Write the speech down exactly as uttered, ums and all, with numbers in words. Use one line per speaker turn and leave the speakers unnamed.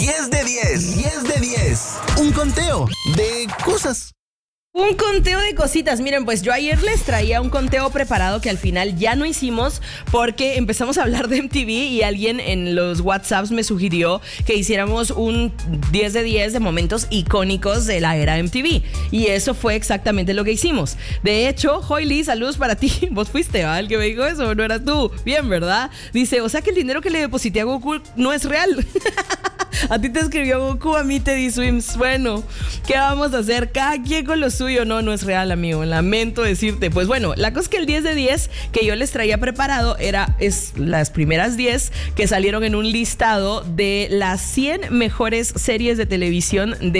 diez de diez, diez de diez. Un conteo de cosas.
Un conteo de cositas. Miren, pues yo ayer les traía un conteo preparado que al final ya no hicimos porque empezamos a hablar de M T V y alguien en los WhatsApps me sugirió que hiciéramos un diez de diez de momentos icónicos de la era M T V. Y eso fue exactamente lo que hicimos. De hecho, Joyly, saludos para ti. Vos fuiste, ¿va? El que me dijo eso, no eras tú. Bien, ¿verdad? Dice, o sea que el dinero que le deposité a Goku no es real. A ti te escribió Goku, a mí te di Swims. Bueno, ¿qué vamos a hacer? Cada quien con lo suyo. No, no es real, amigo. Lamento decirte. Pues bueno, la cosa es que el diez de diez que yo les traía preparado era es las primeras diez que salieron en un listado de las cien mejores series de televisión de